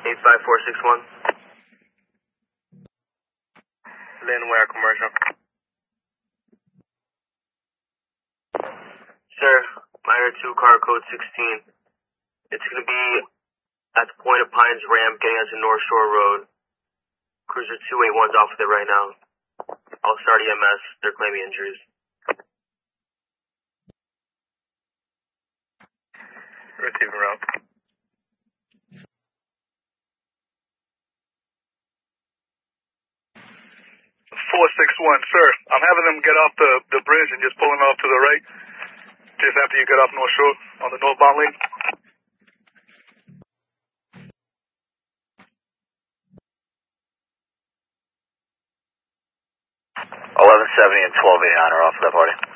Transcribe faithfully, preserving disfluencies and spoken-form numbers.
eight five four six one. Landware commercial. Sir, Minor two, car code sixteen. It's going to be at the Point of Pines ramp getting onto North Shore Road. Cruiser two eighty-one's off of it right now. I'll start E M S. They're claiming injuries. Receiving route. four six one, sir. I'm having them get off the, the bridge and just pulling off to the right. Just after you get off North Shore on the northbound lane. eleven seventy and twelve eighty-nine are off of that party.